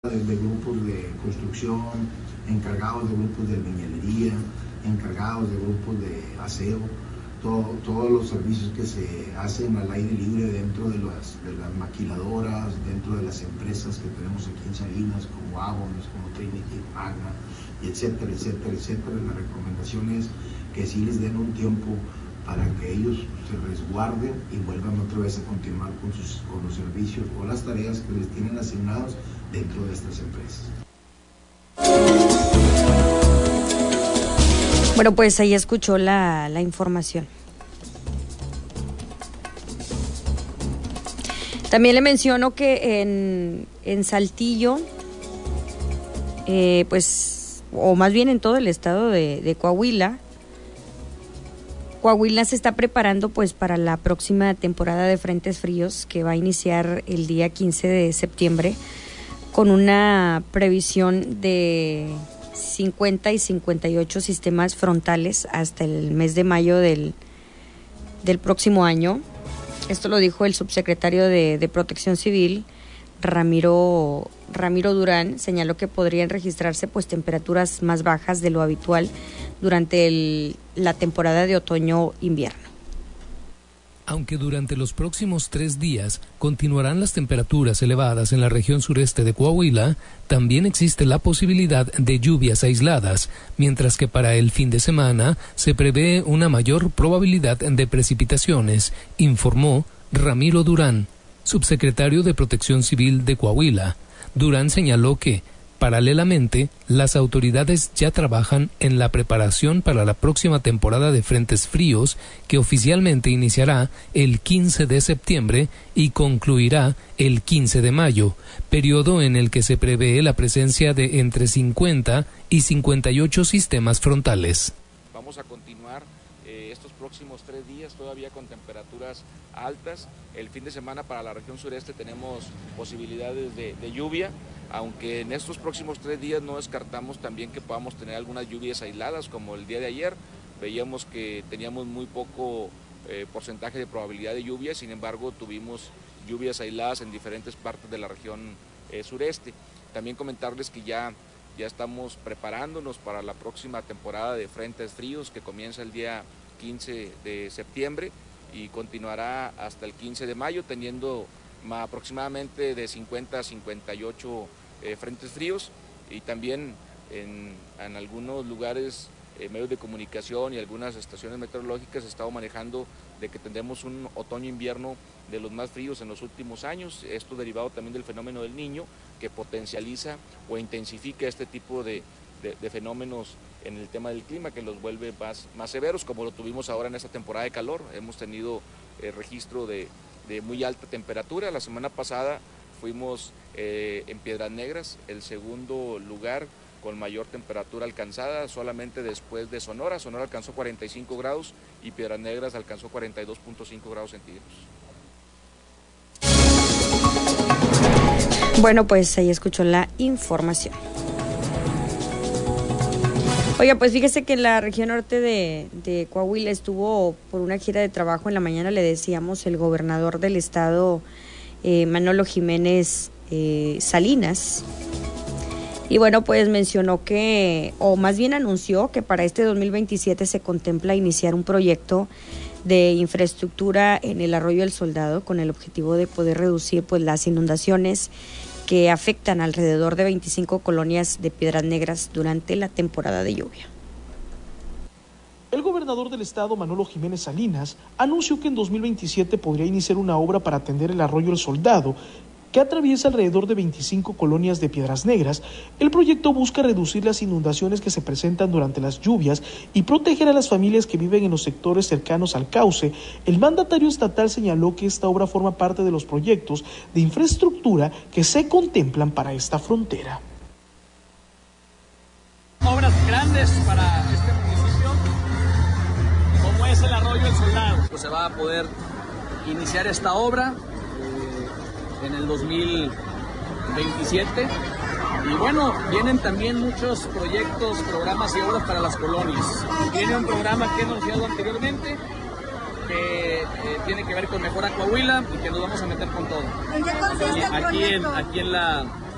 de grupos de construcción, encargados de grupos de albañilería, encargados de grupos de aseo, todos los servicios que se hacen al aire libre dentro de las maquiladoras, dentro de las empresas que tenemos aquí en Salinas, como Abonos, como Trinity, Magna, etcétera, etcétera, etcétera. La recomendación es que sí les den un tiempo para que ellos se resguarden y vuelvan otra vez a continuar con los servicios o las tareas que les tienen asignados dentro de estas empresas. Bueno, pues ahí escuchó la información. También le menciono que en Saltillo, pues, o más bien en todo el estado de Coahuila se está preparando pues para la próxima temporada de frentes fríos que va a iniciar el día 15 de septiembre con una previsión de 50 y 58 sistemas frontales hasta el mes de mayo del próximo año. Esto lo dijo el subsecretario de Protección Civil, Ramiro Durán. Señaló que podrían registrarse pues temperaturas más bajas de lo habitual durante la temporada de otoño-invierno. Aunque durante los próximos 3 días continuarán las temperaturas elevadas en la región sureste de Coahuila, también existe la posibilidad de lluvias aisladas, mientras que para el fin de semana se prevé una mayor probabilidad de precipitaciones, informó Ramiro Durán, subsecretario de Protección Civil de Coahuila. Durán señaló que, paralelamente, las autoridades ya trabajan en la preparación para la próxima temporada de frentes fríos que oficialmente iniciará el 15 de septiembre y concluirá el 15 de mayo, periodo en el que se prevé la presencia de entre 50 y 58 sistemas frontales. Vamos a continuar estos próximos 3 días todavía con temperaturas altas. El fin de semana para la región sureste tenemos posibilidades de lluvia, aunque en estos próximos 3 días no descartamos también que podamos tener algunas lluvias aisladas, como el día de ayer. Veíamos que teníamos muy poco porcentaje de probabilidad de lluvia, sin embargo tuvimos lluvias aisladas en diferentes partes de la región sureste. También comentarles que ya estamos preparándonos para la próxima temporada de frentes fríos que comienza el día 15 de septiembre y continuará hasta el 15 de mayo, teniendo aproximadamente de 50 a 58 frentes fríos, y también en algunos lugares, medios de comunicación y algunas estaciones meteorológicas se ha estado manejando de que tendremos un otoño-invierno de los más fríos en los últimos años, esto derivado también del fenómeno del Niño, que potencializa o intensifica este tipo de fenómenos en el tema del clima, que los vuelve más severos, como lo tuvimos ahora en esta temporada de calor. Hemos tenido registro de muy alta temperatura. La semana pasada fuimos en Piedras Negras el segundo lugar con mayor temperatura alcanzada, solamente después de Sonora. Sonora alcanzó 45 grados y Piedras Negras alcanzó 42.5 grados centígrados. Bueno, pues ahí escuchó la información. Oiga, pues fíjese que en la región norte de Coahuila estuvo por una gira de trabajo. En la mañana le decíamos el gobernador del estado, Manolo Jiménez Salinas. Y bueno, pues mencionó que, o más bien anunció que para este 2027 se contempla iniciar un proyecto de infraestructura en el Arroyo del Soldado con el objetivo de poder reducir pues las inundaciones que afectan alrededor de 25 colonias de Piedras Negras durante la temporada de lluvia. El gobernador del estado, Manolo Jiménez Salinas, anunció que en 2027 podría iniciar una obra para atender el Arroyo del Soldado, que atraviesa alrededor de 25 colonias de Piedras Negras. El proyecto busca reducir las inundaciones que se presentan durante las lluvias y proteger a las familias que viven en los sectores cercanos al cauce. El mandatario estatal señaló que esta obra forma parte de los proyectos de infraestructura que se contemplan para esta frontera. Obras grandes para este municipio, como es el Arroyo del Soldado. Pues se va a poder iniciar esta obra en el 2027 y bueno, vienen también muchos proyectos, programas y obras para las colonias. Viene un programa que he anunciado anteriormente que tiene que ver con Mejora Coahuila y que nos vamos a meter con todo. ¿En qué consiste el proyecto? Aquí en la